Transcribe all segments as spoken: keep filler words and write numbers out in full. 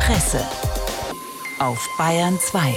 Presse auf Bayern zwei.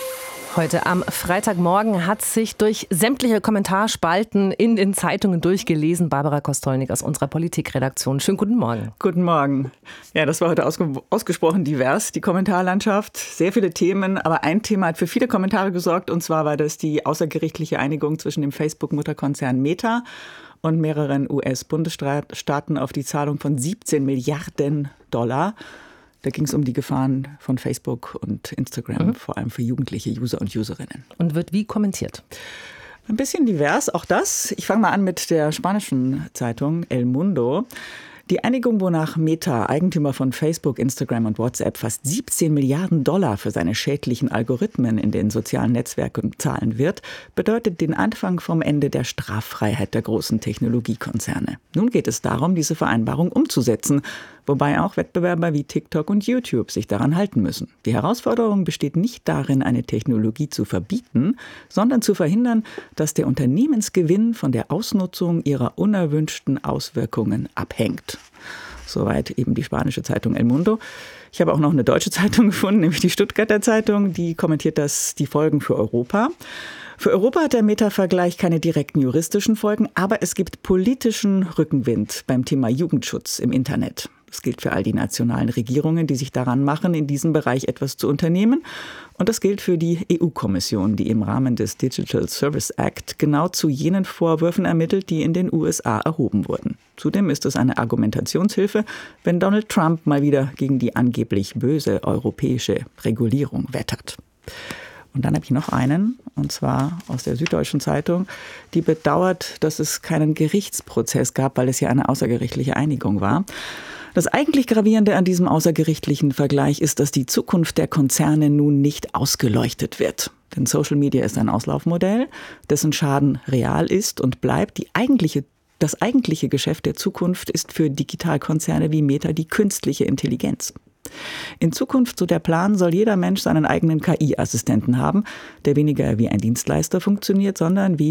Heute am Freitagmorgen hat sich durch sämtliche Kommentarspalten in den Zeitungen durchgelesen Barbara Kostolnik aus unserer Politikredaktion. Schönen guten Morgen. Guten Morgen. Ja, das war heute ausge- ausgesprochen divers, die Kommentarlandschaft. Sehr viele Themen, aber ein Thema hat für viele Kommentare gesorgt. Und zwar war das die außergerichtliche Einigung zwischen dem Facebook-Mutterkonzern Meta und mehreren U S-Bundesstaaten auf die Zahlung von siebzehn Milliarden Dollar. Da ging es um die Gefahren von Facebook und Instagram, mhm. vor allem für jugendliche User und Userinnen. Und wird wie kommentiert? Ein bisschen divers, auch das. Ich fange mal an mit der spanischen Zeitung El Mundo. Die Einigung, wonach Meta, Eigentümer von Facebook, Instagram und WhatsApp, fast siebzehn Milliarden Dollar für seine schädlichen Algorithmen in den sozialen Netzwerken zahlen wird, bedeutet den Anfang vom Ende der Straffreiheit der großen Technologiekonzerne. Nun geht es darum, diese Vereinbarung umzusetzen, wobei auch Wettbewerber wie TikTok und YouTube sich daran halten müssen. Die Herausforderung besteht nicht darin, eine Technologie zu verbieten, sondern zu verhindern, dass der Unternehmensgewinn von der Ausnutzung ihrer unerwünschten Auswirkungen abhängt. Soweit eben die spanische Zeitung El Mundo. Ich habe auch noch eine deutsche Zeitung gefunden, nämlich die Stuttgarter Zeitung. Die kommentiert das, die Folgen für Europa. Für Europa hat der Meta-Vergleich keine direkten juristischen Folgen, aber es gibt politischen Rückenwind beim Thema Jugendschutz im Internet. Das gilt für all die nationalen Regierungen, die sich daran machen, in diesem Bereich etwas zu unternehmen. Und das gilt für die E U-Kommission, die im Rahmen des Digital Service Act genau zu jenen Vorwürfen ermittelt, die in den U S A erhoben wurden. Zudem ist es eine Argumentationshilfe, wenn Donald Trump mal wieder gegen die angeblich böse europäische Regulierung wettert. Und dann habe ich noch einen, und zwar aus der Süddeutschen Zeitung, die bedauert, dass es keinen Gerichtsprozess gab, weil es ja eine außergerichtliche Einigung war. Das eigentlich Gravierende an diesem außergerichtlichen Vergleich ist, dass die Zukunft der Konzerne nun nicht ausgeleuchtet wird. Denn Social Media ist ein Auslaufmodell, dessen Schaden real ist und bleibt. Die eigentliche, das eigentliche Geschäft der Zukunft ist für Digitalkonzerne wie Meta die künstliche Intelligenz. In Zukunft, so der Plan, soll jeder Mensch seinen eigenen K I-Assistenten haben, der weniger wie ein Dienstleister funktioniert, sondern wie